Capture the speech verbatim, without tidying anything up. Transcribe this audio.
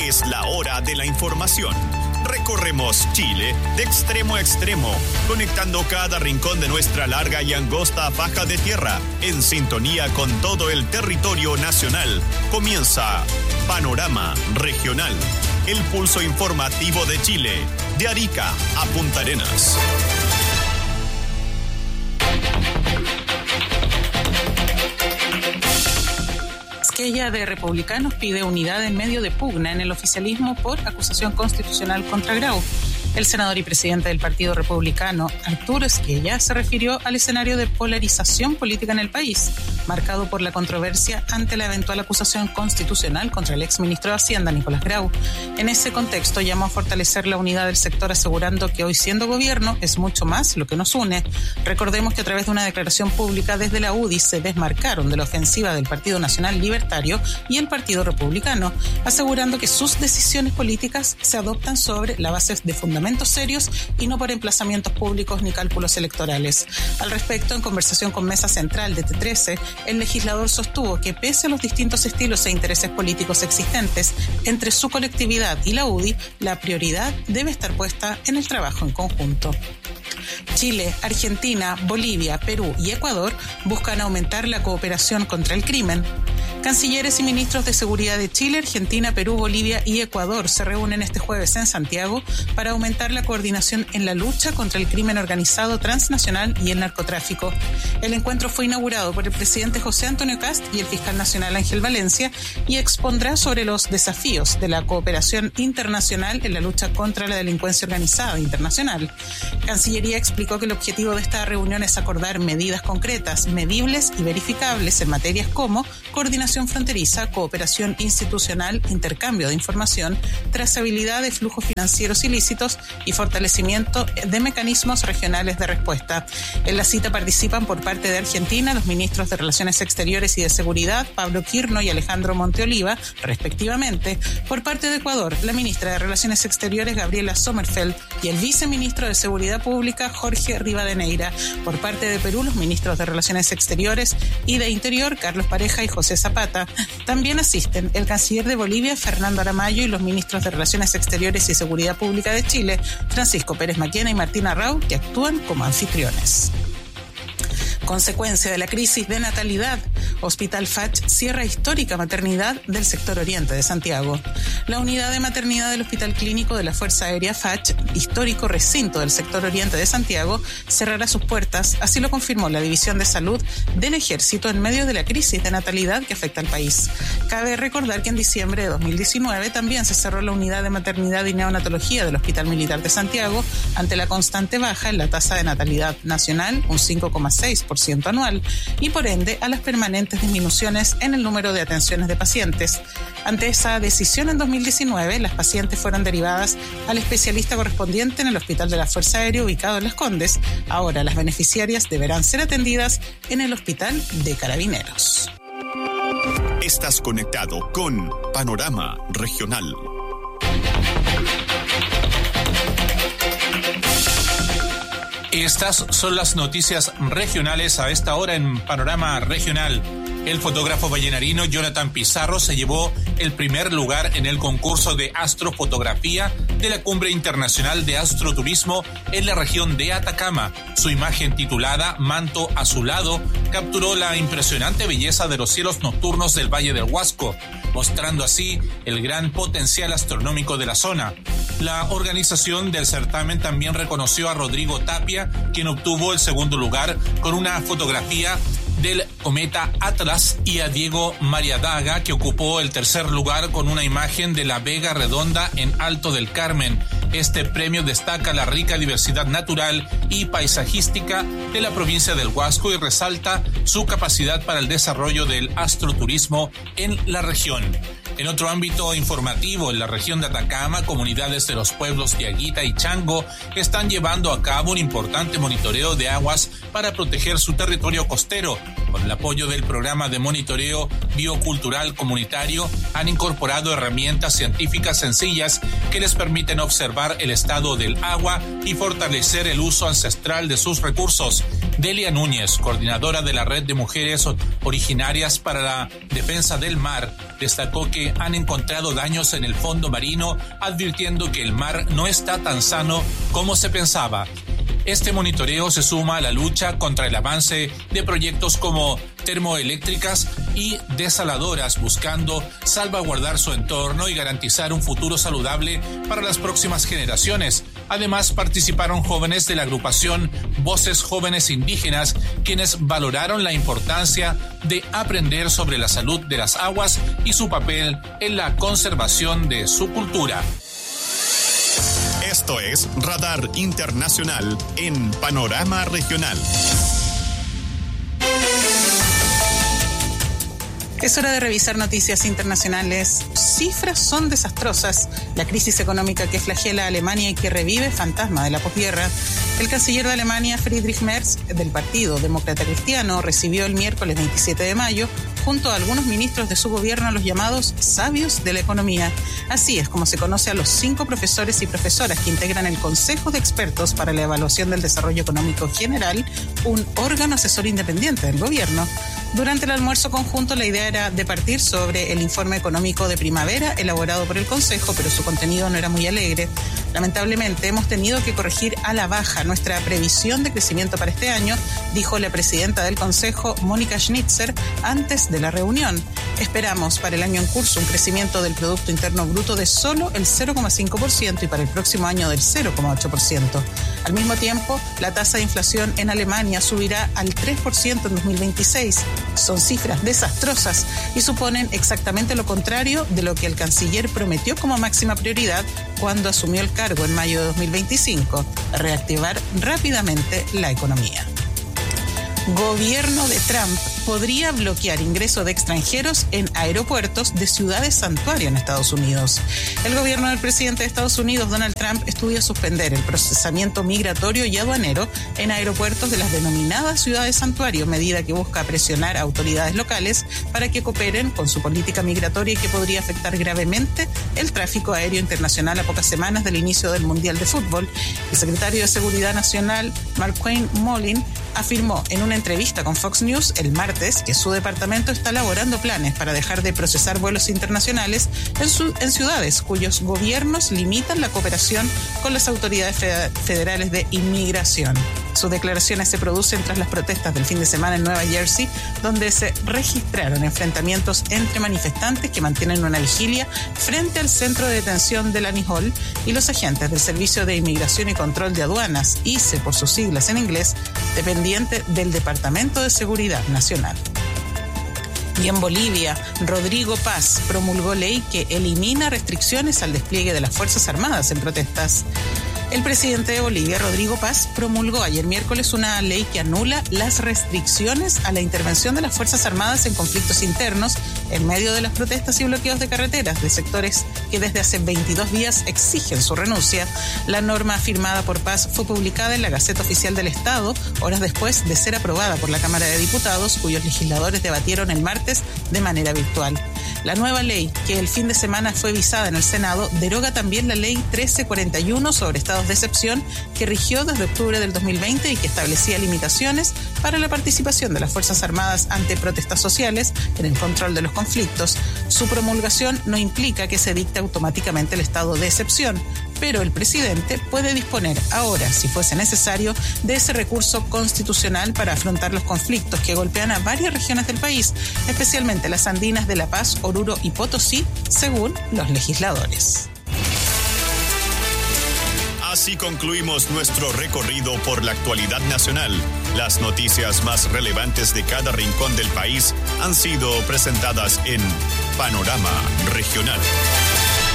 Es la hora de la información. Recorremos Chile de extremo a extremo, conectando cada rincón de nuestra larga y angosta faja de tierra, en sintonía con todo el territorio nacional. Comienza Panorama Regional, el pulso informativo de Chile, de Arica a Punta Arenas. Esquella de Republicanos pide unidad en medio de pugna en el oficialismo por acusación constitucional contra Grau. El senador y presidente del Partido Republicano, Arturo Esquella, se refirió al escenario de polarización política en el país, marcado por la controversia ante la eventual acusación constitucional contra el exministro de Hacienda, Nicolás Grau. En ese contexto, llamó a fortalecer la unidad del sector, asegurando que hoy, siendo gobierno, es mucho más lo que nos une. Recordemos que a través de una declaración pública desde la U D I se desmarcaron de la ofensiva del Partido Nacional Libertario y el Partido Republicano, asegurando que sus decisiones políticas se adoptan sobre la base de fundamentos serios y no por emplazamientos públicos ni cálculos electorales. Al respecto, en conversación con Mesa Central de T trece, el legislador sostuvo que pese a los distintos estilos e intereses políticos existentes entre su colectividad y la U D I, la prioridad debe estar puesta en el trabajo en conjunto. Chile, Argentina, Bolivia, Perú y Ecuador buscan aumentar la cooperación contra el crimen. Cancilleres y ministros de Seguridad de Chile, Argentina, Perú, Bolivia y Ecuador se reúnen este jueves en Santiago para aumentar la coordinación en la lucha contra el crimen organizado transnacional y el narcotráfico. El encuentro fue inaugurado por el presidente José Antonio Kast y el fiscal nacional Ángel Valencia y expondrá sobre los desafíos de la cooperación internacional en la lucha contra la delincuencia organizada internacional. Cancillería explicó que el objetivo de esta reunión es acordar medidas concretas, medibles y verificables en materias como coordinación fronteriza, cooperación institucional, intercambio de información, trazabilidad de flujos financieros ilícitos y fortalecimiento de mecanismos regionales de respuesta. En la cita participan por parte de Argentina los ministros de Relaciones Exteriores y de Seguridad, Pablo Quirno y Alejandro Monteoliva, respectivamente. Por parte de Ecuador, la ministra de Relaciones Exteriores, Gabriela Sommerfeld, y el viceministro de Seguridad Pública, Jorge Rivadeneira. Por parte de Perú, los ministros de Relaciones Exteriores y de Interior, Carlos Pareja y José Zapata. También asisten el canciller de Bolivia, Fernando Aramayo, y los ministros de Relaciones Exteriores y Seguridad Pública de Chile, Francisco Pérez Maquena y Martín Arrau, que actúan como anfitriones. Consecuencia de la crisis de natalidad, Hospital Fach cierra histórica maternidad del sector oriente de Santiago. La unidad de maternidad del Hospital Clínico de la Fuerza Aérea Fach, histórico recinto del sector oriente de Santiago, cerrará sus puertas, así lo confirmó la División de Salud del Ejército en medio de la crisis de natalidad que afecta al país. Cabe recordar que en diciembre de dos mil diecinueve también se cerró la unidad de maternidad y neonatología del Hospital Militar de Santiago ante la constante baja en la tasa de natalidad nacional, un cinco coma seis por ciento anual, y por ende a las permanentes disminuciones en el número de atenciones de pacientes. Ante esa decisión en dos mil diecinueve, las pacientes fueron derivadas al especialista correspondiente en el Hospital de la Fuerza Aérea ubicado en Las Condes. Ahora las beneficiarias deberán ser atendidas en el Hospital de Carabineros. Estás conectado con Panorama Regional. Estas son las noticias regionales a esta hora en Panorama Regional. El fotógrafo vallenarino Jonathan Pizarro se llevó el primer lugar en el concurso de astrofotografía de la Cumbre Internacional de Astroturismo en la región de Atacama. Su imagen titulada Manto Azulado capturó la impresionante belleza de los cielos nocturnos del Valle del Huasco, mostrando así el gran potencial astronómico de la zona. La organización del certamen también reconoció a Rodrigo Tapia, quien obtuvo el segundo lugar con una fotografía del cometa Atlas, y a Diego Mariadaga, que ocupó el tercer lugar con una imagen de la Vega Redonda en Alto del Carmen. Este premio destaca la rica diversidad natural y paisajística de la provincia del Huasco y resalta su capacidad para el desarrollo del astroturismo en la región. En otro ámbito informativo, en la región de Atacama, comunidades de los pueblos de Aguita y Chango están llevando a cabo un importante monitoreo de aguas para proteger su territorio costero. Con el apoyo del programa de monitoreo biocultural comunitario, han incorporado herramientas científicas sencillas que les permiten observar el estado del agua y fortalecer el uso ancestral de sus recursos. Delia Núñez, coordinadora de la Red de Mujeres Originarias para la Defensa del Mar, destacó que que han encontrado daños en el fondo marino, advirtiendo que el mar no está tan sano como se pensaba. Este monitoreo se suma a la lucha contra el avance de proyectos como termoeléctricas y desaladoras, buscando salvaguardar su entorno y garantizar un futuro saludable para las próximas generaciones. Además, participaron jóvenes de la agrupación Voces Jóvenes Indígenas, quienes valoraron la importancia de aprender sobre la salud de las aguas y su papel en la conservación de su cultura. Esto es Radar Internacional en Panorama Regional. Es hora de revisar noticias internacionales. Cifras son desastrosas. La crisis económica que flagela a Alemania y que revive fantasma de la posguerra. El canciller de Alemania, Friedrich Merz, del Partido Demócrata Cristiano, recibió el miércoles veintisiete de mayo, junto a algunos ministros de su gobierno, a los llamados sabios de la economía. Así es como se conoce a los cinco profesores y profesoras que integran el Consejo de Expertos para la Evaluación del Desarrollo Económico General, un órgano asesor independiente del gobierno. Durante el almuerzo conjunto, la idea era departir sobre el informe económico de primavera elaborado por el Consejo, pero su contenido no era muy alegre. Lamentablemente, hemos tenido que corregir a la baja nuestra previsión de crecimiento para este año, dijo la presidenta del Consejo, Mónica Schnitzer, antes de la reunión. Esperamos para el año en curso un crecimiento del Producto Interno Bruto de solo el cero coma cinco por ciento y para el próximo año del cero coma ocho por ciento. Al mismo tiempo, la tasa de inflación en Alemania subirá al tres por ciento en dos mil veintiséis. Son cifras desastrosas y suponen exactamente lo contrario de lo que el canciller prometió como máxima prioridad cuando asumió el cargo en mayo de dos mil veinticinco, reactivar rápidamente la economía. Gobierno de Trump podría bloquear ingreso de extranjeros en aeropuertos de ciudades santuario en Estados Unidos. El gobierno del presidente de Estados Unidos, Donald Trump, estudia suspender el procesamiento migratorio y aduanero en aeropuertos de las denominadas ciudades santuario, medida que busca presionar a autoridades locales para que cooperen con su política migratoria y que podría afectar gravemente el tráfico aéreo internacional a pocas semanas del inicio del Mundial de Fútbol. El secretario de Seguridad Nacional, Markwayne Mullin, afirmó en una entrevista con Fox News el martes que su departamento está elaborando planes para dejar de procesar vuelos internacionales en, su, en ciudades cuyos gobiernos limitan la cooperación con las autoridades federales de inmigración. Sus declaraciones se producen tras las protestas del fin de semana en Nueva Jersey, donde se registraron enfrentamientos entre manifestantes que mantienen una vigilia frente al centro de detención de Lani Hall y los agentes del Servicio de Inmigración y Control de Aduanas, I C E por sus siglas en inglés, dependiente del Departamento de Seguridad Nacional. Y en Bolivia, Rodrigo Paz promulgó ley que elimina restricciones al despliegue de las Fuerzas Armadas en protestas. El presidente de Bolivia, Rodrigo Paz, promulgó ayer miércoles una ley que anula las restricciones a la intervención de las Fuerzas Armadas en conflictos internos en medio de las protestas y bloqueos de carreteras de sectores que desde hace veintidós días exigen su renuncia. La norma firmada por Paz fue publicada en la Gaceta Oficial del Estado horas después de ser aprobada por la Cámara de Diputados, cuyos legisladores debatieron el martes de manera virtual. La nueva ley, que el fin de semana fue visada en el Senado, deroga también la Ley trece cuarenta y uno sobre estados de excepción que rigió desde octubre del dos mil veinte y que establecía limitaciones para la participación de las Fuerzas Armadas ante protestas sociales en el control de los conflictos. Su promulgación no implica que se dicte automáticamente el estado de excepción, pero el presidente puede disponer ahora, si fuese necesario, de ese recurso constitucional para afrontar los conflictos que golpean a varias regiones del país, especialmente las andinas de La Paz, Oruro y Potosí, según los legisladores. Así concluimos nuestro recorrido por la actualidad nacional. Las noticias más relevantes de cada rincón del país han sido presentadas en Panorama Regional.